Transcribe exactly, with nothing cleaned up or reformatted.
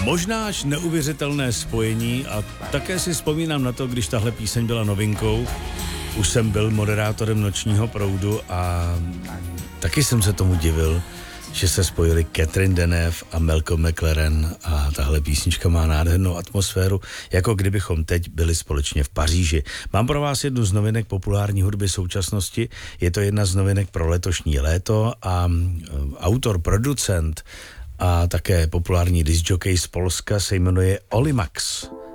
Možná až neuvěřitelné spojení a také si vzpomínám na to, když tahle píseň byla novinkou. Už jsem byl moderátorem Nočního proudu a taky jsem se tomu divil, že se spojili Catherine Deneuve a Malcolm McLaren a tahle písnička má nádhernou atmosféru, jako kdybychom teď byli společně v Paříži. Mám pro vás jednu z novinek populární hudby současnosti, je to jedna z novinek pro letošní léto a autor, producent a také populární disc jockey z Polska se jmenuje Olimax.